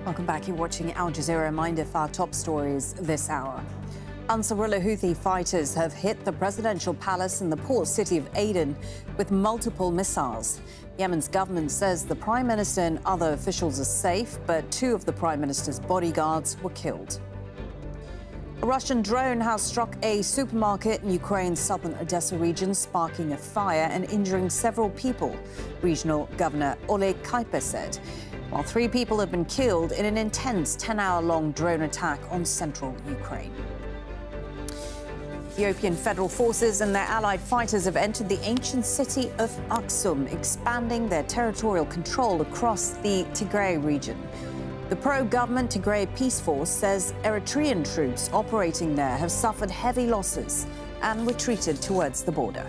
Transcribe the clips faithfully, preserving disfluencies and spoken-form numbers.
Welcome back. You're watching Al Jazeera. Reminder for our top stories this hour. Ansarullah Houthi fighters have hit the presidential palace in the port city of Aden with multiple missiles. Yemen's government says the prime minister and other officials are safe, but two of the prime minister's bodyguards were killed. A Russian drone has struck a supermarket in Ukraine's southern Odessa region, sparking a fire and injuring several people, Regional Governor Oleg Kaipa said, while three people have been killed in an intense ten-hour-long drone attack on central Ukraine. Ethiopian federal forces and their allied fighters have entered the ancient city of Aksum, expanding their territorial control across the Tigray region. The pro-government Tigray Peace Force says Eritrean troops operating there have suffered heavy losses and retreated towards the border.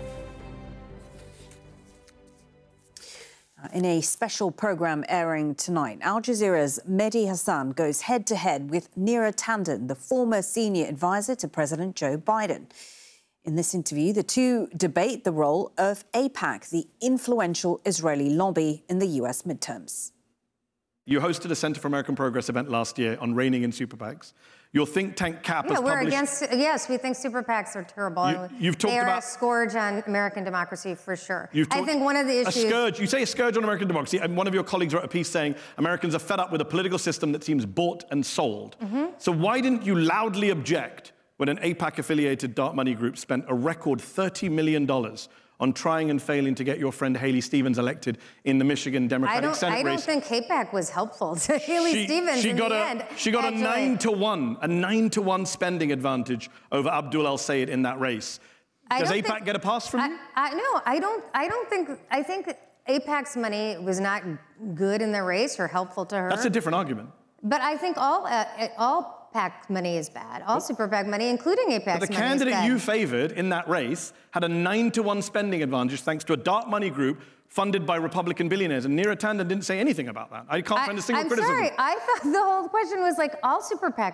In a special programme airing tonight, Al Jazeera's Mehdi Hasan goes head-to-head with Neera Tanden, the former senior advisor to President Joe Biden. In this interview, the two debate the role of AIPAC, the influential Israeli lobby in the U S midterms. You hosted a Center for American Progress event last year on reining in super PACs. Your think tank CAP yeah, has we're published... against. Yes, we think super PACs are terrible. You, you've talked they are about a scourge on American democracy for sure. You've I think one of the issues. A scourge. You say a scourge on American democracy, and one of your colleagues wrote a piece saying Americans are fed up with a political system that seems bought and sold. Mm-hmm. So why didn't you loudly object when an AIPAC-affiliated dark money group spent a record thirty million dollars on trying and failing to get your friend Haley Stevens elected in the Michigan Democratic Senate race? I don't think AIPAC was helpful to Haley she, Stevens she in got the a, end. She got actually. a nine to one, a nine to one spending advantage over Abdul El-Sayed in that race. Does AIPAC think, get a pass from I, you? I, no, I don't. I don't think. I think AIPAC's money was not good in the race or helpful to her. That's a different argument. But I think all uh, all PAC money is bad. All super PAC money, including AIPAC's money, But the is candidate bad. you favored in that race had a nine to one spending advantage thanks to a dark money group funded by Republican billionaires. And Neera Tanden didn't say anything about that. I can't I, find a single I'm criticism. I'm sorry. I thought the whole question was like all super PAC